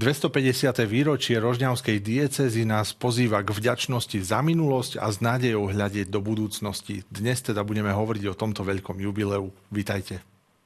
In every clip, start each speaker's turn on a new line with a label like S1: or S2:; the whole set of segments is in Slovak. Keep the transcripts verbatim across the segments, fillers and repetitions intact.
S1: dvestopädesiate výročie rožňavskej diecézy nás pozýva k vďačnosti za minulosť a s nádejou hľadieť do budúcnosti. Dnes teda budeme hovoriť o tomto veľkom jubileu. Vítajte.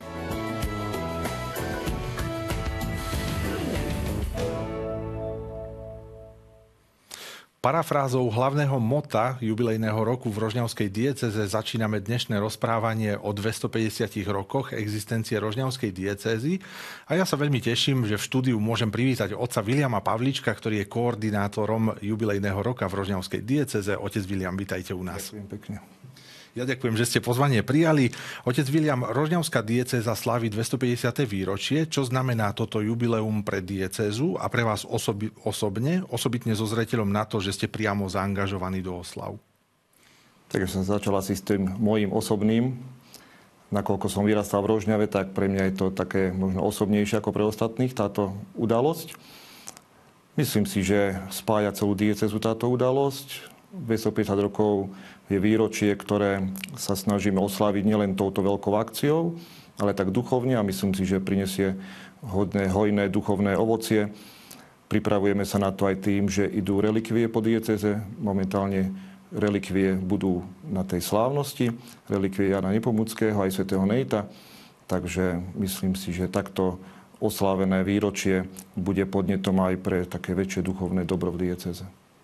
S1: Parafrázou hlavného mota jubilejného roku v rožňavskej diecéze začíname dnešné rozprávanie o dvestopäťdesiatich rokoch existencie rožňavskej diecézy a ja sa veľmi teším, že v štúdiu môžem privítať otca Viliama Pavlíčka, ktorý je koordinátorom jubilejného roka v rožňavskej diecéze. Otec Viliam, vitajte u nás.
S2: Ďakujem pekne.
S1: Ja ďakujem, že ste pozvanie prijali. Otec Viliam, rožňavská diecéza slávi dvestopäťdesiate výročie. Čo znamená toto jubileum pre diecézu a pre vás osobi, osobne, osobitne so zreteľom na to, že ste priamo zaangažovaní do oslav?
S2: Tak ja som začal asi s tým mojím osobným. Nakoľko som vyrastal v Rožňave, tak pre mňa je to také možno osobnejšie ako pre ostatných táto udalosť. Myslím si, že spája celú diecézu táto udalosť. dvestopäťdesiat rokov je výročie, ktoré sa snažíme osláviť nielen touto veľkou akciou, ale tak duchovne a myslím si, že prinesie hodné, hojné duchovné ovocie. Pripravujeme sa na to aj tým, že idú relikvie po diecéze. Momentálne relikvie budú na tej slávnosti. Relikvie Jana Nepomuckého aj svätého Nejta. Takže myslím si, že takto oslávené výročie bude podnetom aj pre také väčšie duchovné dobro v diecéze.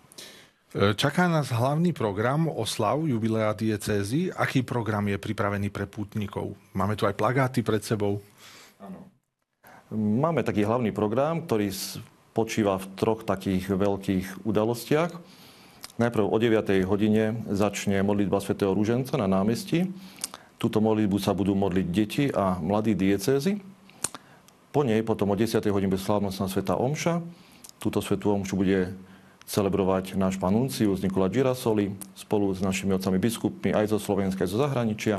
S1: Čaká nás hlavný program oslav jubilea diecézy. Aký program je pripravený pre pútnikov? Máme tu aj plagáty pred sebou.
S2: Áno. Máme taký hlavný program, ktorý spočíva v troch takých veľkých udalostiach. Najprv o deviatej hodine začne modlitba svätého Ruženca na námestí. Túto modlitbu sa budú modliť deti a mladí diecézy. Po nej potom o desiatej hodine bude slávnostná svätá omša. Túto svätú omšu bude celebrovať náš pán nuncius Nikola Girasoli spolu s našimi otcami biskupmi aj zo Slovenska, aj zo zahraničia.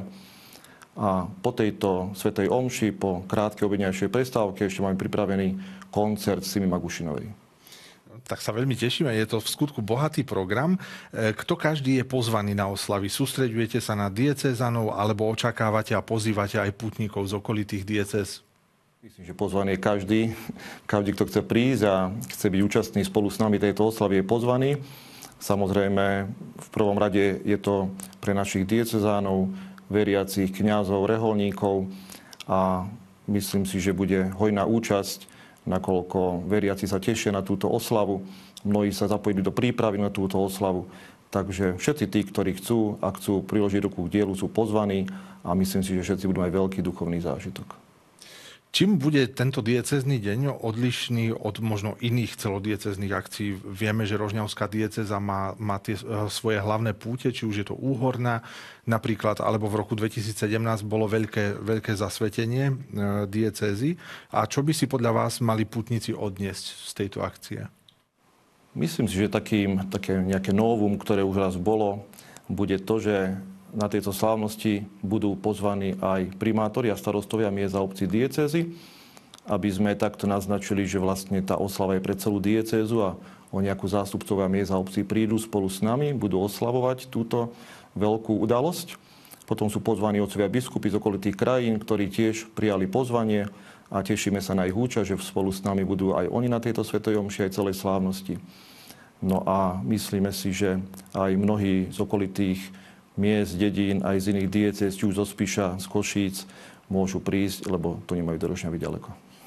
S2: A po tejto svätej omši, po krátkej obedňajšej prestávke, ešte máme pripravený koncert Simy Magušinovej.
S1: Tak sa veľmi tešíme, je to v skutku bohatý program. Kto každý je pozvaný na oslavy? Sústreďujete sa na diecézanov alebo očakávate a pozývate aj pútnikov z okolitých diecéz?
S2: Myslím, že pozvaný je každý. Každý, kto chce prísť a chce byť účastný spolu s nami tejto oslavy, je pozvaný. Samozrejme, v prvom rade je to pre našich diecezánov, veriacich, kňazov, reholníkov a myslím si, že bude hojná účasť, nakoľko veriaci sa tešia na túto oslavu. Mnohí sa zapojili do prípravy na túto oslavu. Takže všetci tí, ktorí chcú a chcú priložiť ruku k dielu, sú pozvaní a myslím si, že všetci budú mať veľký duchovný zážitok.
S1: Čím bude tento diecézny deň odlišný od možno iných celodiecéznych akcií? Vieme, že rožňavská diecéza má, má tie svoje hlavné púte, či už je to Úhorná napríklad, alebo v roku dvetisícsedemnásť bolo veľké, veľké zasvetenie e, diecézy. A čo by si podľa vás mali pútnici odniesť z tejto akcie?
S2: Myslím si, že takým, také nejaké novum, ktoré už raz bolo, bude to, že na tejto slávnosti budú pozvaní aj primátori a starostovia miest a obcí diecézy, aby sme takto naznačili, že vlastne tá oslava je pre celú diecézu a o nejakú zástupcovia miest a obcí prídu spolu s nami, budú oslavovať túto veľkú udalosť. Potom sú pozvaní otcovia biskupy z okolitých krajín, ktorí tiež prijali pozvanie a tešíme sa na ich účasť, že spolu s nami budú aj oni na tejto svätej omši aj celej slávnosti. No a myslíme si, že aj mnohí z okolitých miest, dedín, aj z iných diecéz, či už zo Spiša, z Košíc, môžu prísť, lebo to nemajú do Rožňavy ďaleko.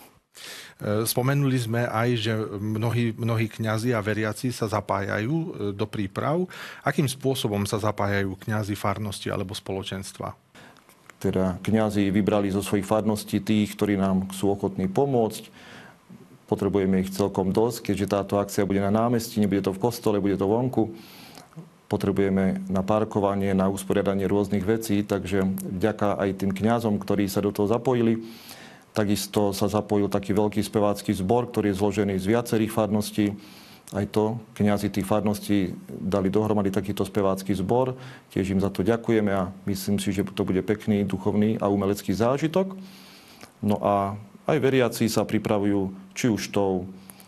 S1: Spomenuli sme aj, že mnohí, mnohí kňazi a veriaci sa zapájajú do príprav. Akým spôsobom sa zapájajú kňazi, farnosti alebo spoločenstva?
S2: Teda kňazi vybrali zo svojich farností tých, ktorí nám sú ochotní pomôcť. Potrebujeme ich celkom dosť, keďže táto akcia bude na námestí, nebude to v kostole, bude to vonku. Potrebujeme na parkovanie, na usporiadanie rôznych vecí, takže vďaka aj tým kňazom, ktorí sa do toho zapojili. Takisto sa zapojil taký veľký spevácky zbor, ktorý je zložený z viacerých farností. Aj to kňazi tých farností dali dohromady takýto spevácky zbor. Tiež im za to ďakujeme a myslím si, že to bude pekný duchovný a umelecký zážitok. No a aj veriaci sa pripravujú či už tou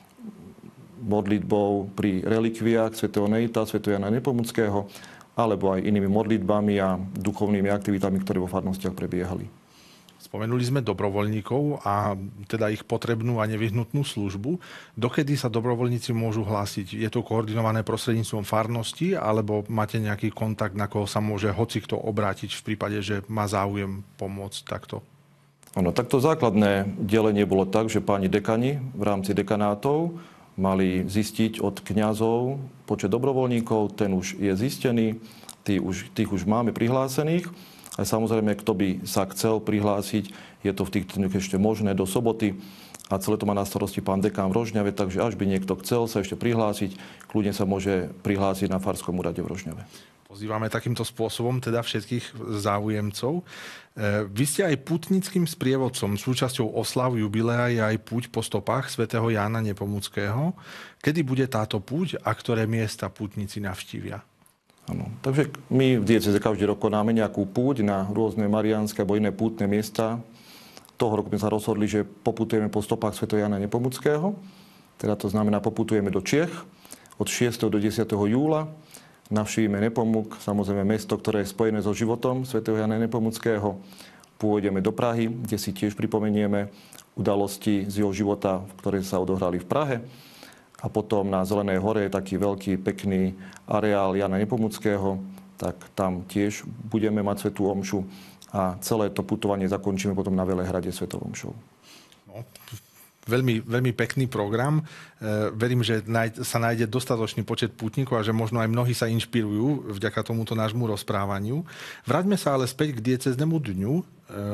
S2: modlitbou pri relikviách svätého Nejta, svätého Jana Nepomuckého, alebo aj inými modlitbami a duchovnými aktivitami, ktoré vo farnostiach prebiehali.
S1: Spomenuli sme dobrovoľníkov a teda ich potrebnú a nevyhnutnú službu. Dokedy sa dobrovoľníci môžu hlásiť? Je to koordinované prostredníctvom farnosti, alebo máte nejaký kontakt, na koho sa môže hocikto obrátiť v prípade, že má záujem pomôcť takto?
S2: Áno, takto základné delenie bolo tak, že páni dekani v rámci dekanátov mali zistiť od kňazov počet dobrovoľníkov, ten už je zistený, tých už, tých už máme prihlásených. A samozrejme, kto by sa chcel prihlásiť, je to v týchto dňoch ešte možné do soboty. A celé to má na starosti pán dekán v Rožňave, takže až by niekto chcel sa ešte prihlásiť, kľudne sa môže prihlásiť na Farskom úrade v Rožňave.
S1: Pozývame takýmto spôsobom teda všetkých záujemcov. Vy ste aj pútnickým sprievodcom. Súčasťou oslav jubilea je aj púť po stopách svätého Jána Nepomuckého. Kedy bude táto púť a ktoré miesta pútnici navštívia?
S2: Ano. Takže my v diecéze každý rok konáme nejakú púť na rôzne mariánske alebo iné pútne miesta. Toho roku sme sa rozhodli, že poputujeme po stopách svätého Jána Nepomuckého. Teda to znamená, poputujeme do Čiech od šiesteho do desiateho júla. Navštívime Nepomuk, samozrejme mesto, ktoré je spojené so životom svätého Jána Nepomuckého. Pôjdeme do Prahy, kde si tiež pripomenieme udalosti z jeho života, ktoré sa odohrali v Prahe. A potom na Zelenej hore je taký veľký, pekný areál Jána Nepomuckého, tak tam tiež budeme mať svätú omšu a celé to putovanie zakončíme potom na Velehrade svetou omšou.
S1: No, veľmi, veľmi pekný program. E, verím, že nájde, sa nájde dostatočný počet pútnikov a že možno aj mnohí sa inšpirujú vďaka tomuto nášmu rozprávaniu. Vráťme sa ale späť k diecéznemu dňu. E,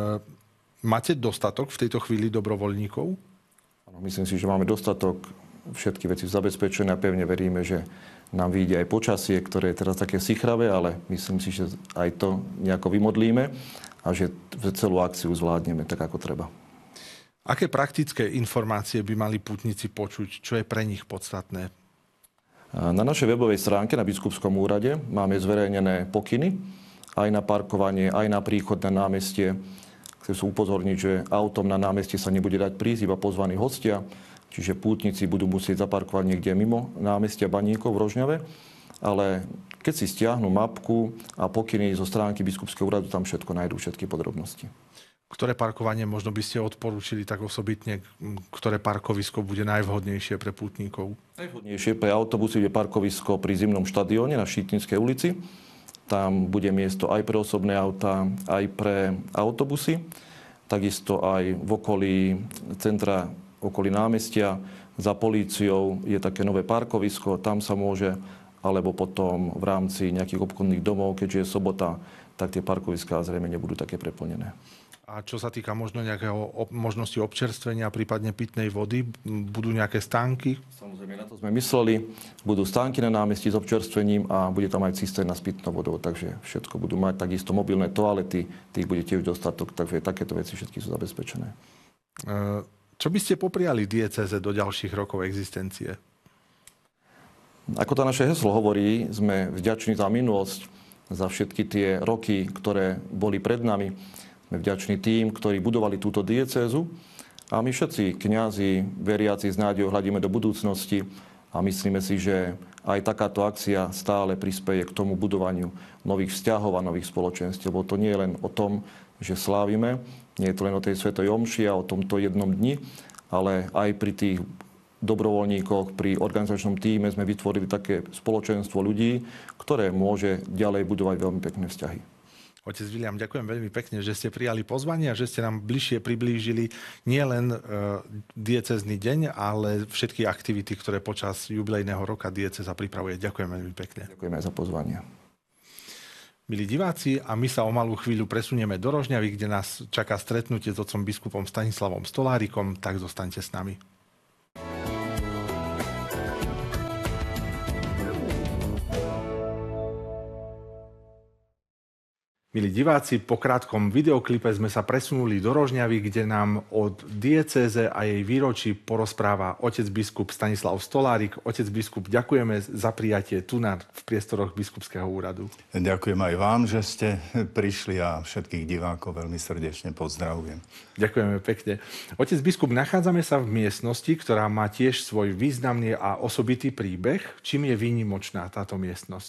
S1: máte dostatok v tejto chvíli dobrovoľníkov?
S2: Áno, myslím si, že máme dostatok. Všetky veci zabezpečené a pevne veríme, že nám vyjde aj počasie, ktoré je teraz také sichravé, ale myslím si, že aj to nejako vymodlíme a že celú akciu zvládneme tak, ako treba.
S1: Aké praktické informácie by mali pútnici počuť? Čo je pre nich podstatné?
S2: Na našej webovej stránke na Biskupskom úrade máme zverejnené pokyny aj na parkovanie, aj na príchod na námestie. Chcem sa upozorniť, že autom na námestie sa nebude dať prísť, iba pozvaní hostia. Čiže pútnici budú musieť zaparkovať niekde mimo námestia Baníkov v Rožňave. Ale keď si stiahnu mapku a pokyny zo stránky Biskupského úradu, tam všetko nájdú, všetky podrobnosti.
S1: Ktoré parkovanie možno by ste odporúčili tak osobitne? Ktoré parkovisko bude najvhodnejšie pre pútnikov?
S2: Najvhodnejšie pre autobusy je parkovisko pri Zimnom štadióne na Šítnickej ulici. Tam bude miesto aj pre osobné autá, aj pre autobusy. Takisto aj v okolí centra okolí námestia, za políciou je také nové parkovisko, tam sa môže, alebo potom v rámci nejakých obchodných domov, keďže je sobota, tak tie parkoviská zrejme nebudú také preplnené.
S1: A čo sa týka možno nejakého možnosti občerstvenia, prípadne pitnej vody, budú nejaké stánky?
S2: Samozrejme, na to sme mysleli. Budú stánky na námestí s občerstvením a bude tam aj cisterna s pitnou vodou, takže všetko budú mať. Takisto mobilné toalety, tých bude tiež dostatok, takže takéto veci všetky sú zabezpečené.
S1: E- Čo by ste popriali diecéze do ďalších rokov existencie?
S2: Ako to naše heslo hovorí, sme vďační za minulosť, za všetky tie roky, ktoré boli pred nami. Sme vďační tým, ktorí budovali túto diecézu. A my všetci, kňazi, veriaci, s nádejou hľadíme do budúcnosti a myslíme si, že aj takáto akcia stále prispeje k tomu budovaniu nových vzťahov a nových spoločenstiev. Lebo to nie je len o tom, že slávime, nie je to len o tej svätej omši a o tomto jednom dni, ale aj pri tých dobrovoľníkoch, pri organizačnom tíme sme vytvorili také spoločenstvo ľudí, ktoré môže ďalej budovať veľmi pekné vzťahy.
S1: Otec Viliam, ďakujem veľmi pekne, že ste prijali pozvanie a že ste nám bližšie priblížili nielen e, diecézny deň, ale všetky aktivity, ktoré počas jubilejného roka diecéza pripravuje. Ďakujem veľmi pekne.
S2: Ďakujem aj za pozvanie.
S1: Milí diváci, a my sa o malú chvíľu presunieme do Rožňavy, kde nás čaká stretnutie s otcom biskupom Stanislavom Stolárikom, tak zostaňte s nami. Milí diváci, po krátkom videoklipe sme sa presunuli do Rožňavy, kde nám od diecéze a jej výročí porozpráva otec biskup Stanislav Stolárik. Otec biskup, ďakujeme za prijatie tu na, v priestoroch Biskupského úradu.
S3: Ďakujem aj vám, že ste prišli a všetkých divákov veľmi srdečne pozdravujem.
S1: Ďakujeme pekne. Otec biskup, nachádzame sa v miestnosti, ktorá má tiež svoj významný a osobitý príbeh. Čím je výnimočná táto miestnosť?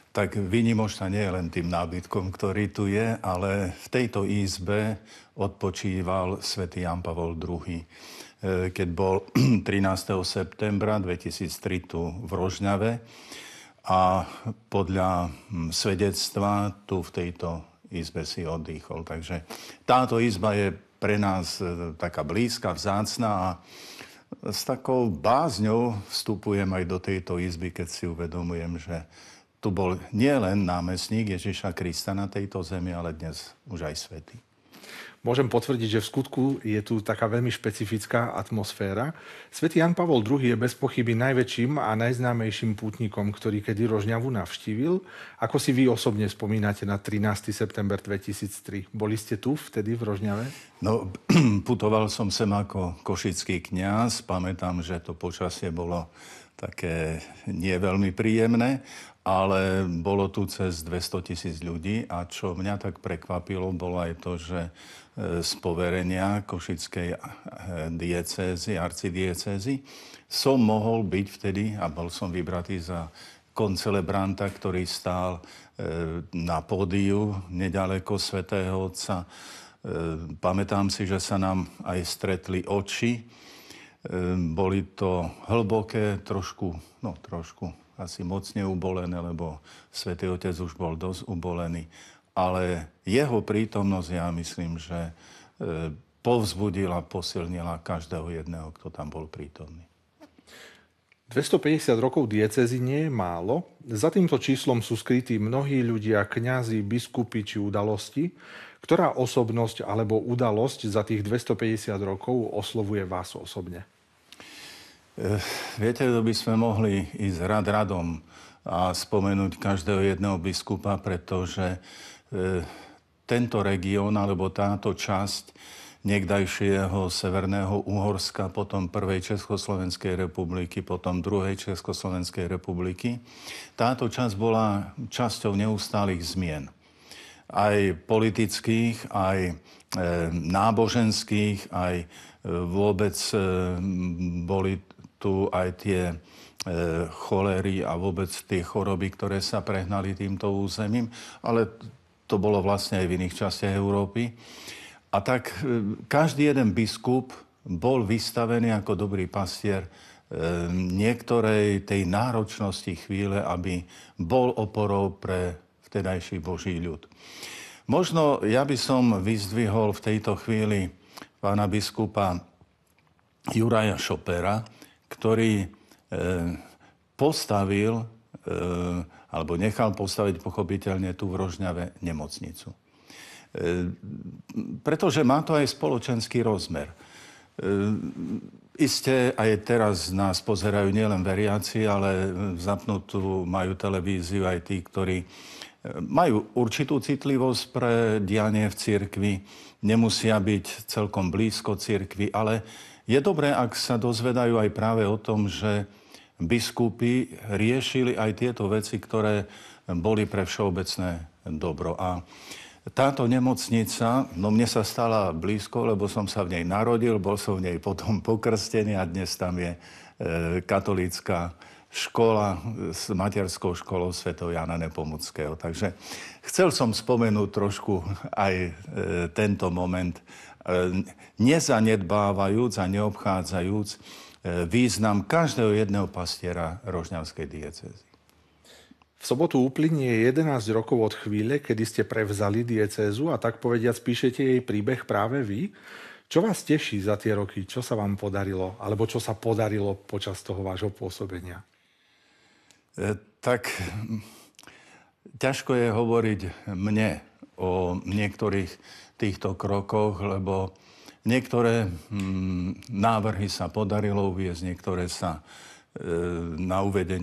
S3: Tak výnimočná nie je len tým nábytkom, ktorý tu je, ale v tejto izbe odpočíval svätý Ján Pavol druhý. Keď bol trinásteho septembra dvetisíctri tu v Rožňave a podľa svedectva tu v tejto izbe si oddychol. Takže táto izba je pre nás taká blízka, vzácna a s takou bázňou vstupujem aj do tejto izby, keď si uvedomujem, že tu bol nielen námestník Ježiša Krista na tejto zemi, ale dnes už aj svätý.
S1: Môžem potvrdiť, že v skutku je tu taká veľmi špecifická atmosféra. Svätý Ján Pavol druhý. Je bez pochyby najväčším a najznámejším pútnikom, ktorý kedy Rožňavu navštívil. Ako si vy osobne spomínate na trinásteho september dvetisíctri? Boli ste tu vtedy v Rožňave?
S3: No, putoval som sem ako košický kňaz. Pamätám, že to počasie bolo také nie veľmi príjemné, ale bolo tu cez dvestotisíc ľudí a čo mňa tak prekvapilo, bolo aj to, že z poverenia košickej diecézy, arcidiecézy som mohol byť vtedy a bol som vybratý za koncelebranta, ktorý stál na pódiu nedaleko svätého Otca. Pamätám si, že sa nám aj stretli oči. Boli to hlboké, trošku, no trošku, asi mocne ubolené, lebo svätý Otec už bol dosť ubolený. Ale jeho prítomnosť, ja myslím, že povzbudila, posilnila každého jedného, kto tam bol prítomný.
S1: dvestopäťdesiat rokov diecézy nie je málo. Za týmto číslom sú skrytí mnohí ľudia, kňazi, biskupy či udalosti. Ktorá osobnosť alebo udalosť za tých dvestopäťdesiat rokov oslovuje vás osobne?
S3: Viete, to by sme mohli ísť rad radom a spomenúť každého jedného biskupa, pretože tento región alebo táto časť niekdajšieho Severného Uhorska, potom prvej Československej republiky, potom druhej Československej republiky, táto časť bola časťou neustálých zmien. Aj politických, aj e, náboženských, aj e, vôbec e, boli tu aj tie e, cholery a vôbec tie choroby, ktoré sa prehnali týmto územím, ale to bolo vlastne aj v iných častiach Európy. A tak e, každý jeden biskup bol vystavený ako dobrý pastier e, niektorej tej náročnosti chvíle, aby bol oporou pre vtedajší Boží ľud. Možno ja by som vyzdvihol v tejto chvíli pána biskupa Juraja Šopera, ktorý e, postavil, e, alebo nechal postaviť pochopiteľne tu v Rožňave nemocnicu. E, pretože má to aj spoločenský rozmer. E, Isté aj teraz nás pozerajú nielen veriaci, ale zapnutú majú televíziu aj tí, ktorí majú určitú citlivosť pre dianie v cirkvi, nemusia byť celkom blízko cirkvi, ale je dobré, ak sa dozvedajú aj práve o tom, že biskupy riešili aj tieto veci, ktoré boli pre všeobecné dobro. A táto nemocnica, no mne sa stala blízko, lebo som sa v nej narodil, bol som v nej potom pokrstený a dnes tam je e, katolícka škola s materskou školou svätého Jána Nepomuckého. Takže chcel som spomenúť trošku aj e, tento moment, e, nezanedbávajúc a neobchádzajúc e, význam každého jedného pastiera rožňavskej diecézy.
S1: V sobotu uplynie jedenásť rokov od chvíle, kedy ste prevzali diecézu a tak povediac píšete jej príbeh práve vy. Čo vás teší za tie roky? Čo sa vám podarilo? Alebo čo sa podarilo počas toho vášho pôsobenia?
S3: E, tak ťažko je hovoriť mne o niektorých týchto krokoch, lebo niektoré hm, návrhy sa podarilo uviesť, niektoré sa e, na uvedenie